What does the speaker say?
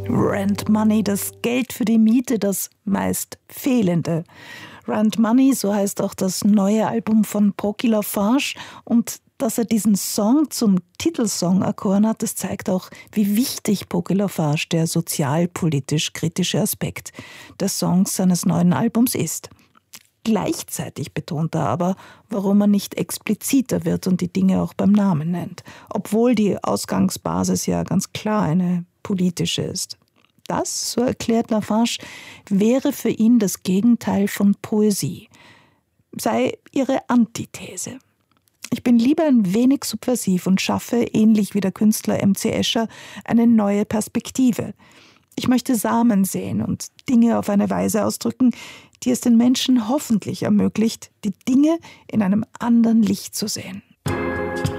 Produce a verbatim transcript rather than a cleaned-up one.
Rent Money, das Geld für die Miete, das meist fehlende. Rent Money, so heißt auch das neue Album von Brookie Lafarge. Und dass er diesen Song zum Titelsong erkoren hat, das zeigt auch, wie wichtig Brookie Lafarge der sozialpolitisch kritische Aspekt des Songs seines neuen Albums ist. Gleichzeitig betont er aber, warum er nicht expliziter wird und die Dinge auch beim Namen nennt, obwohl die Ausgangsbasis ja ganz klar eine politische ist. Das, so erklärt Lafarge, wäre für ihn das Gegenteil von Poesie, sei ihre Antithese. Ich bin lieber ein wenig subversiv und schaffe, ähnlich wie der Künstler M C Escher, eine neue Perspektive. Ich möchte Samen säen und Dinge auf eine Weise ausdrücken, die es den Menschen hoffentlich ermöglicht, die Dinge in einem anderen Licht zu sehen.